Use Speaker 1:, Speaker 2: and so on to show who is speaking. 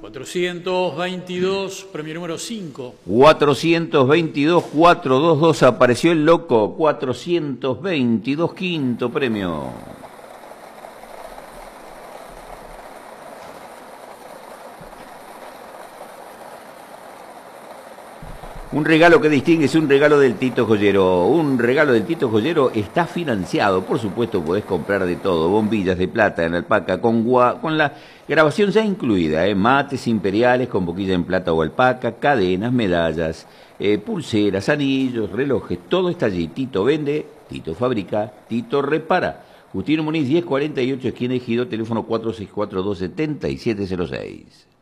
Speaker 1: 422, premio número 5.
Speaker 2: 422, 422, apareció el loco. 422, quinto premio. Un regalo que distingue es un regalo del Tito Joyero. Un regalo del Tito Joyero está financiado. Por supuesto, podés comprar de todo. Bombillas de plata en alpaca con la grabación ya incluida. Mates imperiales con boquilla en plata o alpaca, cadenas, medallas, pulseras, anillos, relojes. Todo está allí. Tito vende, Tito fabrica, Tito repara. Justino Muniz, 1048, esquina Ejido, teléfono 4642-7706.